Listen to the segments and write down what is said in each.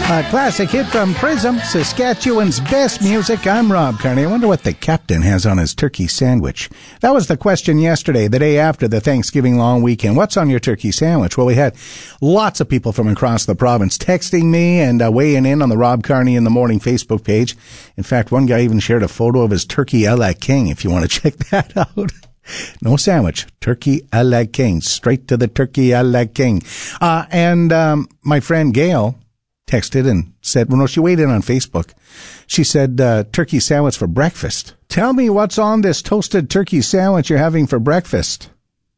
A classic hit from Prism, Saskatchewan's best music. I'm Rob Carney. I wonder what the captain has on his turkey sandwich. That was the question yesterday, the day after the Thanksgiving long weekend. What's on your turkey sandwich? Well, we had lots of people from across the province texting me and weighing in on the Rob Carney in the Morning Facebook page. In fact, one guy even shared a photo of his turkey a la king, if you want to check that out. No sandwich. Turkey a la king. Straight to the turkey a la king. My friend Gail texted and said, well, no, she weighed in on Facebook. She said, turkey sandwich for breakfast. Tell me what's on this toasted turkey sandwich you're having for breakfast.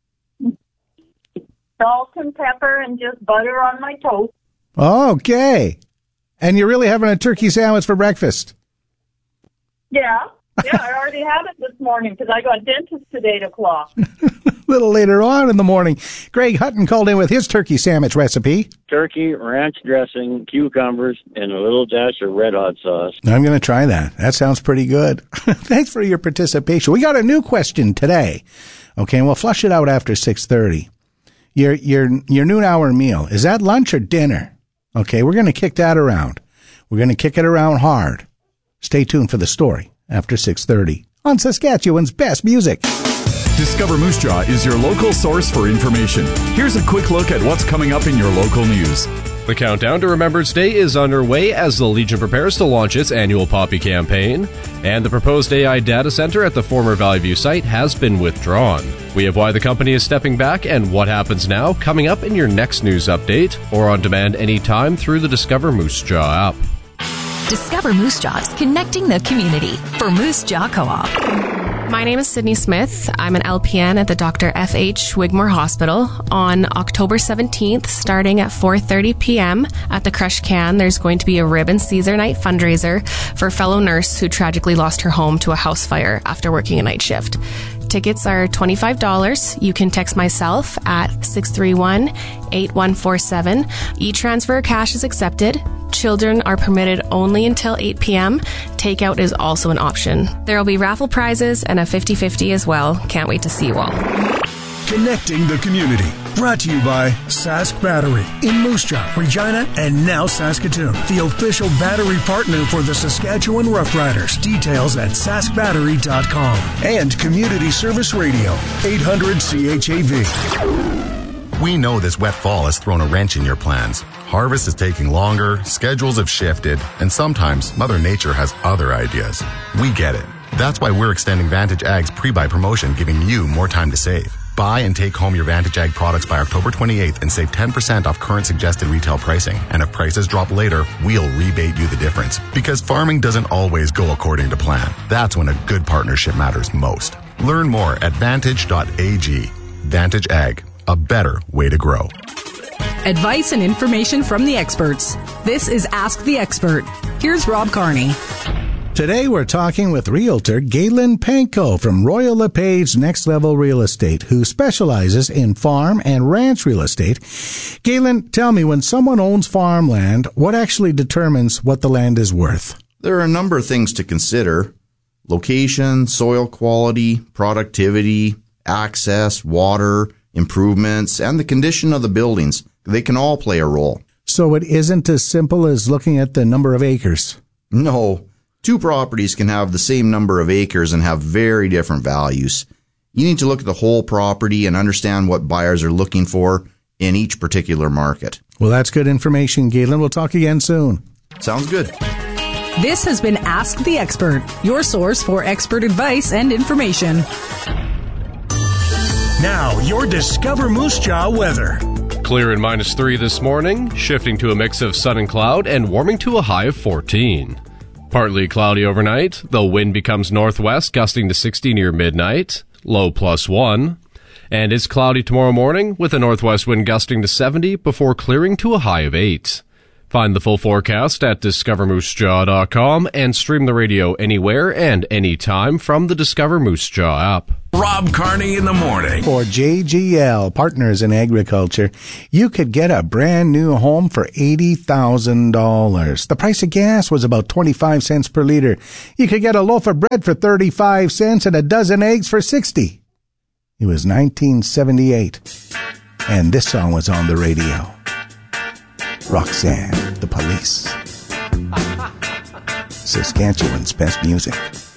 Salt and pepper and just butter on my toast. Okay. And you're really having a turkey sandwich for breakfast? Yeah. Yeah, I already had it this morning because I got dentist at 8 o'clock. A little later on in the morning. Greg Hutton called in with his turkey sandwich recipe. Turkey, ranch dressing, cucumbers, and a little dash of red hot sauce. I'm going to try that. That sounds pretty good. Thanks for your participation. We got a new question today. Okay, and we'll flush it out after 6:30. Your noon hour meal, is that lunch or dinner? Okay, we're going to kick that around. We're going to kick it around hard. Stay tuned for the story after 6:30 on Saskatchewan's best music. Discover Moose Jaw is your local source for information. Here's a quick look at what's coming up in your local news. The countdown to Remembrance Day is underway as the Legion prepares to launch its annual Poppy campaign, and the proposed AI data center at the former Valley View site has been withdrawn. We have why the company is stepping back and what happens now coming up in your next news update, or on demand anytime through the Discover Moose Jaw app. Discover Moose Jaws, connecting the community for Moose Jaw Co-op. My name is Sydney Smith. I'm an LPN at the Dr. F.H. Wigmore Hospital. On October 17th, starting at 4:30 p.m. at the Crush Can, there's going to be a Rib and Caesar Night fundraiser for a fellow nurse who tragically lost her home to a house fire after working a night shift. Tickets are $25. You can text myself at 631-8147. E-transfer cash is accepted. Children are permitted only until 8 p.m. Takeout is also an option. There will be raffle prizes and a 50-50 as well. Can't wait to see you all. Connecting the community. Brought to you by Sask Battery in Moose Jaw, Regina, and now Saskatoon. The official battery partner for the Saskatchewan Roughriders. Details at saskbattery.com. And Community Service Radio, 800 CHAV. We know this wet fall has thrown a wrench in your plans. Harvest is taking longer, schedules have shifted, and sometimes Mother Nature has other ideas. We get it. That's why we're extending Vantage Ag's pre-buy promotion, giving you more time to save. Buy and take home your Vantage Ag products by October 28th and save 10% off current suggested retail pricing. And if prices drop later, we'll rebate you the difference. Because farming doesn't always go according to plan. That's when a good partnership matters most. Learn more at vantage.ag. Vantage Ag, a better way to grow. Advice and information from the experts. This is Ask the Expert. Here's Rob Carney. Today we're talking with realtor Galen Panko from Royal LePage Next Level Real Estate, who specializes in farm and ranch real estate. Galen, tell me, when someone owns farmland, what actually determines what the land is worth? There are a number of things to consider. Location, soil quality, productivity, access, water, improvements, and the condition of the buildings. They can all play a role. So it isn't as simple as looking at the number of acres? No. Two properties can have the same number of acres and have very different values. You need to look at the whole property and understand what buyers are looking for in each particular market. Well, that's good information, Galen. We'll talk again soon. Sounds good. This has been Ask the Expert, your source for expert advice and information. Now, your Discover Moose Jaw weather. Clear and -3 this morning, shifting to a mix of sun and cloud and warming to a high of 14. Partly cloudy overnight. The wind becomes northwest, gusting to 60 near midnight. Low +1. And it's cloudy tomorrow morning with a northwest wind gusting to 70 before clearing to a high of 8. Find the full forecast at discovermoosejaw.com and stream the radio anywhere and anytime from the Discover Moose Jaw app. Rob Carney in the morning. For JGL, Partners in Agriculture, you could get a brand new home for $80,000. The price of gas was about 25 cents per liter. You could get a loaf of bread for 35 cents and a dozen eggs for 60. It was 1978, and this song was on the radio. Roxanne, the police. Saskatchewan's best music.